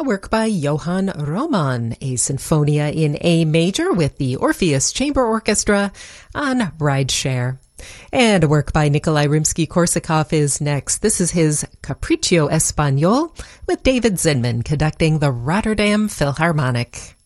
a work by Johann Roman, a Sinfonia in A major with the Orpheus Chamber Orchestra on Rideshare. And a work by Nikolai Rimsky-Korsakov is next. This is his Capriccio Espagnol with David Zinman conducting the Rotterdam Philharmonic.